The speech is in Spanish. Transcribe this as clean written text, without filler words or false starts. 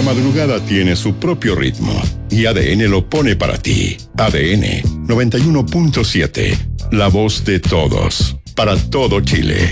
madrugada tiene su propio ritmo y ADN lo pone para ti. ADN 91.7, la voz de todos, para todo Chile.